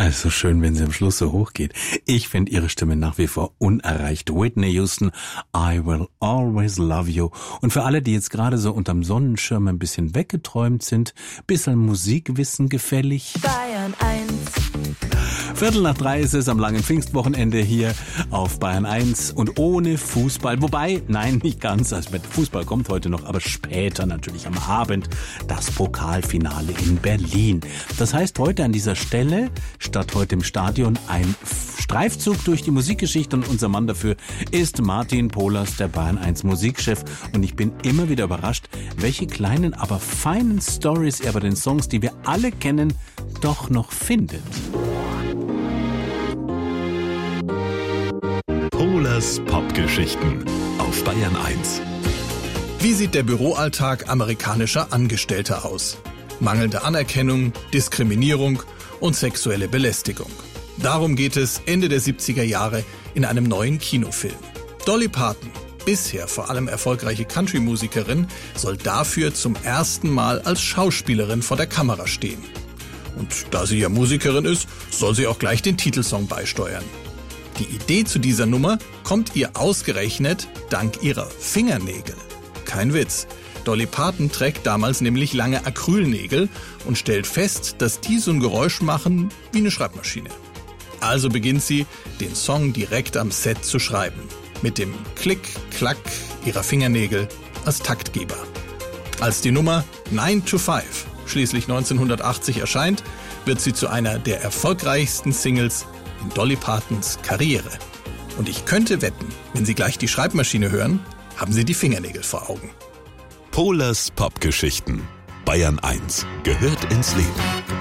Also schön, wenn sie am Schluss so hoch geht. Ich finde ihre Stimme nach wie vor unerreicht. Whitney Houston, I will always love you. Und für alle, die jetzt gerade so unterm Sonnenschirm ein bisschen weggeträumt sind, bisschen Musikwissen gefällig. Bayern 1. 2:45 ist es am langen Pfingstwochenende hier auf Bayern 1 und ohne Fußball. Wobei, nein, nicht ganz. Also mit Fußball kommt heute noch, aber später natürlich am Abend das Pokalfinale in Berlin. Das heißt heute an dieser Stelle, statt heute im Stadion, ein Streifzug durch die Musikgeschichte und unser Mann dafür ist Martin Pohlers, der Bayern 1 Musikchef. Und ich bin immer wieder überrascht, welche kleinen, aber feinen Stories er bei den Songs, die wir alle kennen, doch noch findet. Pohlers Popgeschichten auf Bayern 1. Wie sieht der Büroalltag amerikanischer Angestellter aus? Mangelnde Anerkennung, Diskriminierung und sexuelle Belästigung. Darum geht es Ende der 70er Jahre in einem neuen Kinofilm. Dolly Parton, bisher vor allem erfolgreiche Country-Musikerin, soll dafür zum ersten Mal als Schauspielerin vor der Kamera stehen. Und da sie ja Musikerin ist, soll sie auch gleich den Titelsong beisteuern. Die Idee zu dieser Nummer kommt ihr ausgerechnet dank ihrer Fingernägel. Kein Witz. Dolly Parton trägt damals nämlich lange Acrylnägel und stellt fest, dass die so ein Geräusch machen wie eine Schreibmaschine. Also beginnt sie, den Song direkt am Set zu schreiben. Mit dem Klick, Klack ihrer Fingernägel als Taktgeber. Als die Nummer 9 to 5 schließlich 1980 erscheint, wird sie zu einer der erfolgreichsten Singles in Dolly Partons Karriere. Und ich könnte wetten, wenn Sie gleich die Schreibmaschine hören, haben Sie die Fingernägel vor Augen. Pohlers Popgeschichten. Bayern 1 gehört ins Leben.